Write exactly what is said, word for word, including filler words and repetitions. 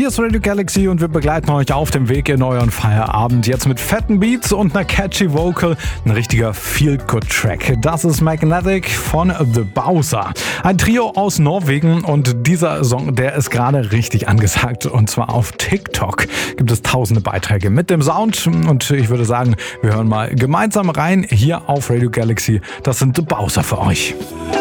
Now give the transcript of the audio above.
Hier ist Radio Galaxy und wir begleiten euch auf dem Weg in euren Feierabend. Jetzt mit fetten Beats und einer catchy Vocal. Ein richtiger Feel-Good-Track. Das ist Magnetic von The Bowser. Ein Trio aus Norwegen und dieser Song, der ist gerade richtig angesagt. Und zwar auf TikTok gibt es tausende Beiträge mit dem Sound. Und ich würde sagen, wir hören mal gemeinsam rein hier auf Radio Galaxy. Das sind The Bowser für euch.